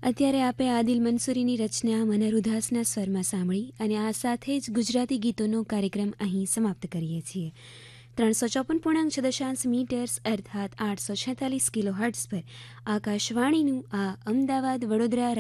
અત્યારે આપે આદિલ મંસૂરીની રચના મનર ઉદાસના સ્વરમાં સાંભળી અને આ સાથે જ ગુજરાતી ગીતોનો કાર્યક્રમ અહીં સમાપ્ત કરીએ છીએ. 354.6 મીટર્સ અર્થાત 846 કિલો હર્ટ્ઝ પર આકાશવાણીનું આ અમદાવાદ વડોદરા